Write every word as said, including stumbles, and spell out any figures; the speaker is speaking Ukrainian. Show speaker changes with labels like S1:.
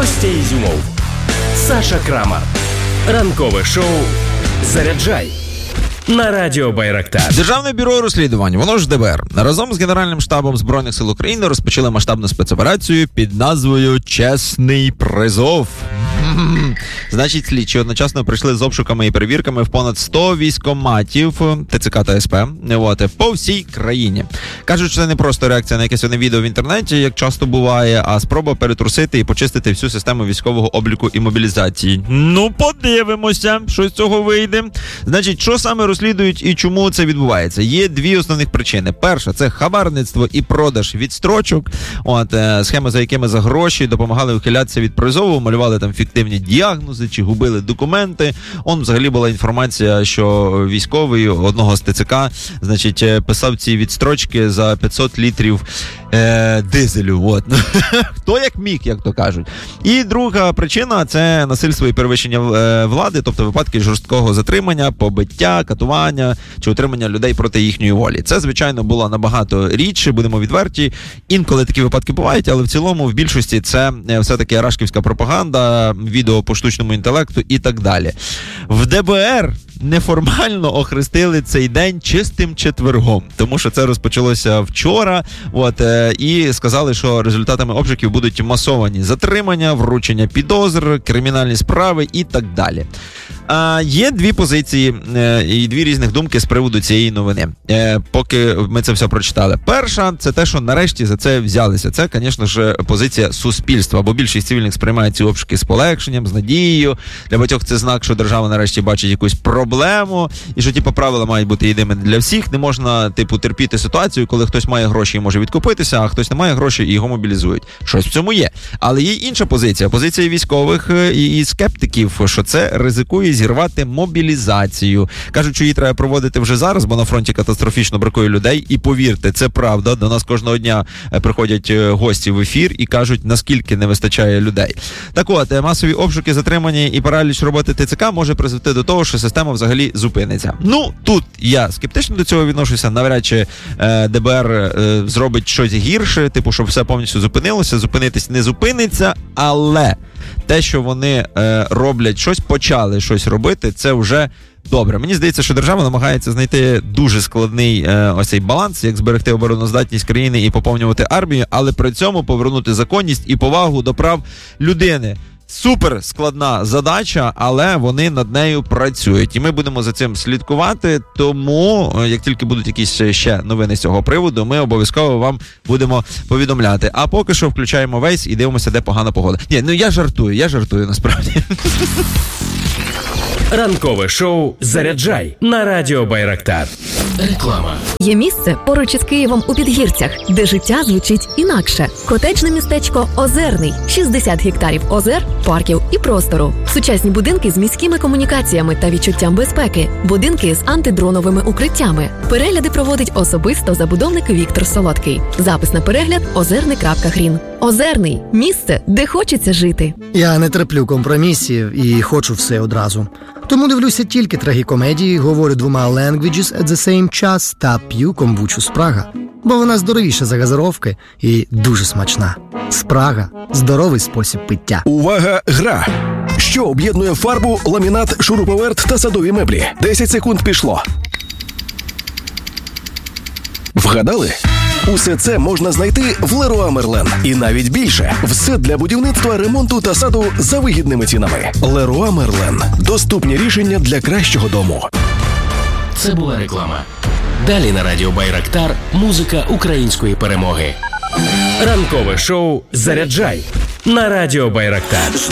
S1: Костя Ізюмов, Саша Крамар. Ранкове шоу «Заряджай» на Радіо Байрактар.
S2: Державне бюро розслідувань, воно ж ДБР, разом з Генеральним штабом Збройних сил України розпочали масштабну спецоперацію під назвою «Чесний призов». Значить, слідчі одночасно прийшли з обшуками і перевірками в понад сто військкоматів ТЦК та СП от, по всій країні. Кажуть, що це не просто реакція на якесь одне відео в інтернеті, як часто буває, а спроба перетрусити і почистити всю систему військового обліку і мобілізації. Ну, подивимося, що з цього вийде. Значить, що саме розслідують і чому це відбувається? Є дві основних причини. Перша – це хабарництво і продаж відстрочок. От, схеми, за якими за гроші допомагали ухилятися від призову, малювали там фіктивні діагнози чи губили документи. Он взагалі була інформація, що військовий одного з ТЦК, значить, писав ці відстрочки за п'ятсот літрів е, дизелю. От. Хто як міг, як то кажуть. І друга причина – це насильство і перевищення влади, тобто випадки жорсткого затримання, побиття, катування чи утримання людей проти їхньої волі. Це, звичайно, було набагато рідше, будемо відверті. Інколи такі випадки бувають, але в цілому в більшості це все-таки рашківська пропаганда, відео по штучному інтелекту і так далі. В ДБР неформально охрестили цей день чистим четвергом, тому що це розпочалося вчора, от, е, і сказали, що результатами обшуків будуть масовані затримання, вручення підозр, кримінальні справи і так далі. А, є дві позиції е, і дві різних думки з приводу цієї новини, е, поки ми це все прочитали. Перша – це те, що нарешті за це взялися. Це, звісно ж, позиція суспільства, бо більшість цивільних сприймає ці обшуки з полегшенням, з надією. Для багатьох це знак, що держава нарешті бачить якусь проблему, і що, типу, правила мають бути єдиними для всіх. Не можна, типу, терпіти ситуацію, коли хтось має гроші і може відкупитися, а хтось не має грошей і його мобілізують. Щось в цьому є. Але є інша позиція. Позиція військових і, і скептиків, що це ризикує зірвати мобілізацію. Кажуть, що її треба проводити вже зараз, бо на фронті катастрофічно бракує людей. І повірте, це правда. До нас кожного дня приходять гості в ефір і кажуть, наскільки не вистачає людей. Так от, масові обшуки, затримання і параліч роботи ТЦК може призвести до того, що система взагалі зупиниться. Ну, тут я скептично до цього відношуся. Навряд чи е, ДБР е, зробить щось гірше, типу, щоб все повністю зупинилося. Зупинитись не зупиниться, але те, що вони е, роблять щось, почали щось робити, це вже добре. Мені здається, що держава намагається знайти дуже складний е, ось цей баланс, як зберегти обороноздатність країни і поповнювати армію, але при цьому повернути законність і повагу до прав людини. Супер складна задача, але вони над нею працюють. І ми будемо за цим слідкувати, тому, як тільки будуть якісь ще новини з цього приводу, ми обов'язково вам будемо повідомляти. А поки що включаємо вейс і дивимося, де погана погода. Ні, ну я жартую, я жартую насправді.
S1: Ранкове шоу «Заряджай» на Радіо Байрактар. Реклама.
S3: Є місце поруч із Києвом у Підгірцях, де життя звучить інакше. Котеджне містечко Озерний. шістдесят гектарів озер, парків і простору. Сучасні будинки з міськими комунікаціями та відчуттям безпеки. Будинки з антидроновими укриттями. Перегляди проводить особисто забудовник Віктор Солодкий. Запис на перегляд озерний крапка грін. Озерний – місце, де хочеться жити.
S4: Я не терплю компромісів і хочу все одразу. Тому дивлюся тільки трагікомедії, говорю двома languages at the same час та п'ю комбучу Спрага. Бо вона здоровіша за газировки і дуже смачна. Спрага – здоровий спосіб пиття.
S5: Увага, гра! Що об'єднує фарбу, ламінат, шуруповерт та садові меблі? десять секунд пішло. Вгадали? Усе це можна знайти в Леруа Мерлен. І навіть більше. Все для будівництва, ремонту та саду за вигідними цінами. Леруа Мерлен. Доступні рішення для кращого дому.
S1: Це була реклама. Далі на Радіо Байрактар музика української перемоги. Ранкове шоу «Заряджай» на Радіо Байрактар.